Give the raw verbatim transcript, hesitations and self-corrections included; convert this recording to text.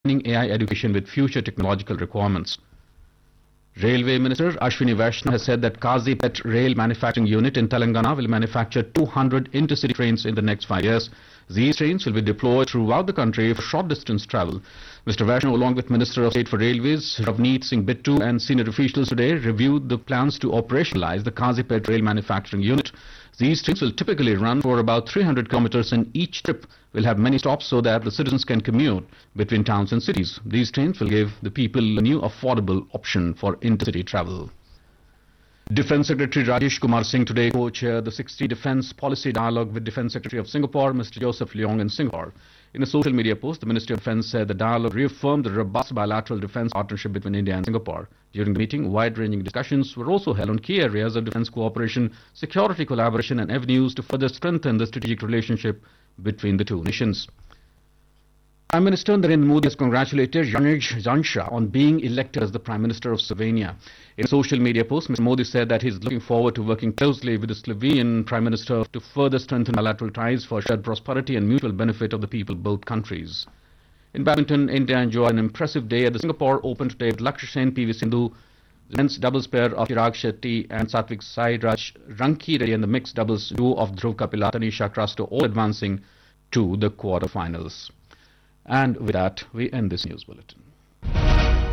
aligning A I education with future technological requirements. Railway Minister Ashwini Vaishnaw has said that Kazipet Rail Manufacturing Unit in Telangana will manufacture two hundred intercity trains in the next five years. These trains will be deployed throughout the country for short distance travel. Mister Vaishnaw, along with Minister of State for Railways Ravneet Singh Bittu and senior officials today, reviewed the plans to operationalize the Kazipet Rail Manufacturing Unit. These trains will typically run for about three hundred kilometers, and each trip will have many stops so that the citizens can commute between towns and cities. These trains will give the people a new affordable option for intercity travel. Defence Secretary Rajesh Kumar Singh today co-chaired the sixtieth Defence Policy Dialogue with Defence Secretary of Singapore, Mister Joseph Leong in Singapore. In a social media post, the Ministry of Defence said the dialogue reaffirmed the robust bilateral defence partnership between India and Singapore. During the meeting, wide-ranging discussions were also held on key areas of defence cooperation, security collaboration and avenues to further strengthen the strategic relationship between the two nations. Prime Minister Narendra Modi has congratulated Janez Janša on being elected as the Prime Minister of Slovenia. In a social media post, Mister Modi said that he is looking forward to working closely with the Slovenian Prime Minister to further strengthen bilateral ties for shared prosperity and mutual benefit of the people of both countries. In badminton, India enjoyed an impressive day at the Singapore Open today with Lakshya Sen, P V Sindhu, the men's doubles pair of Chirag Shetty and Satvik Sairaj, Ranki Reddy and the mixed doubles duo of Dhruv Kapila, Tanisha Crasto, all advancing to the quarterfinals. And with that, we end this news bulletin.